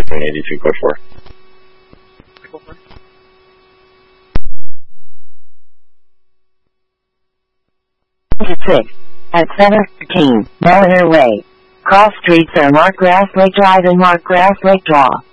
83.4. 6. At Center 13, Mellinger Way. Cross streets are Mark Grass Lake Drive and Mark Grass Lake Draw.